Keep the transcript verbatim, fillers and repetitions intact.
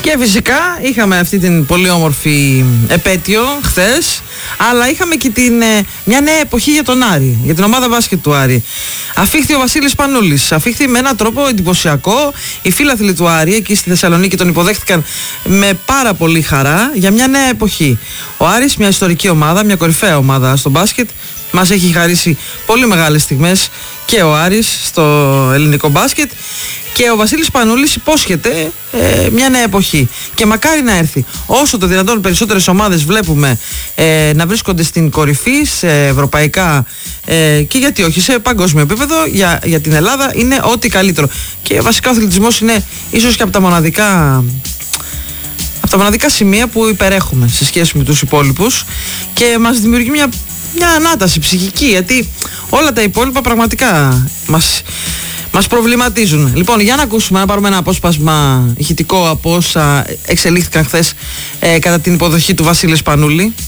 Και φυσικά είχαμε αυτή την πολύ όμορφη επέτειο χθες, αλλά είχαμε και την, μια νέα εποχή για τον Άρη, για την ομάδα μπάσκετ του Άρη. Αφήχθη ο Βασίλης Πανούλης, αφήχθη με έναν τρόπο εντυπωσιακό. Οι φίλαθλοι του Άρη εκεί στη Θεσσαλονίκη τον υποδέχτηκαν με πάρα πολύ χαρά για μια νέα εποχή. Ο Άρης, μια ιστορική ομάδα, μια κορυφαία ομάδα στο μπάσκετ, μας έχει χαρίσει πολύ μεγάλες στιγμές και ο Άρης στο ελληνικό μπάσκετ. Και ο Βασίλης Πανούλης υπόσχεται ε, μια νέα εποχή. Και μακάρι να έρθει. Όσο το δυνατόν περισσότερες ομάδες βλέπουμε ε, να βρίσκονται στην κορυφή, σε ευρωπαϊκά ε, και γιατί όχι σε παγκόσμιο επίπεδο, για, για την Ελλάδα είναι ό,τι καλύτερο. Και βασικά ο αθλητισμός είναι ίσως και από τα μοναδικά... από τα μοναδικά σημεία που υπερέχουμε σε σχέση με τους υπόλοιπους και μας δημιουργεί μια, μια ανάταση ψυχική, γιατί όλα τα υπόλοιπα πραγματικά μας, μας προβληματίζουν. Λοιπόν, για να ακούσουμε, να πάρουμε ένα απόσπασμα ηχητικό από όσα εξελίχθηκαν χθες ε, κατά την υποδοχή του Βασίλη Πανούλη.